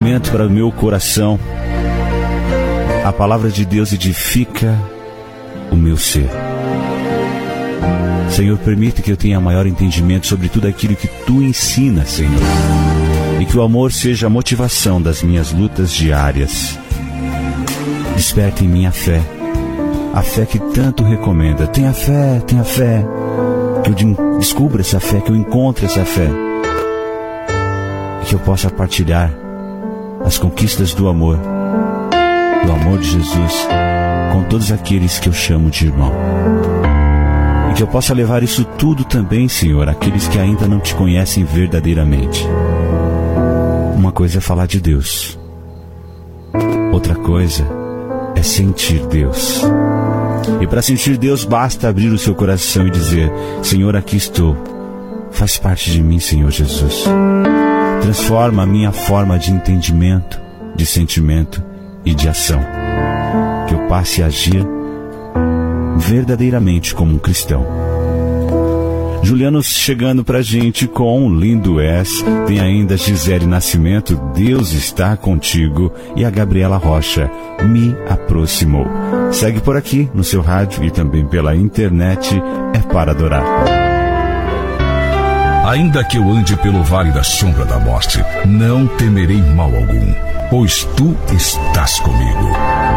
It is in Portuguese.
alimento para o meu coração. A palavra de Deus edifica o meu ser. Senhor, permite que eu tenha maior entendimento sobre tudo aquilo que Tu ensinas, Senhor. E que o amor seja a motivação das minhas lutas diárias. Desperta em mim a fé que tanto recomenda. Tenha fé, que eu descubra essa fé, que eu encontre essa fé. E que eu possa partilhar as conquistas do amor de Jesus com todos aqueles que eu chamo de irmão. E que eu possa levar isso tudo também, Senhor, àqueles que ainda não Te conhecem verdadeiramente. Uma coisa é falar de Deus, outra coisa é sentir Deus. E para sentir Deus basta abrir o seu coração e dizer: Senhor, aqui estou, faz parte de mim, Senhor Jesus. Transforma a minha forma de entendimento, de sentimento e de ação. Que eu passe a agir verdadeiramente como um cristão. Juliano chegando pra gente com Lindo És. Tem ainda Gisele Nascimento, Deus está contigo. E a Gabriela Rocha, Me Aproximou. Segue por aqui no seu rádio e também pela internet. É para adorar. Ainda que eu ande pelo vale da sombra da morte, não temerei mal algum, pois Tu estás comigo.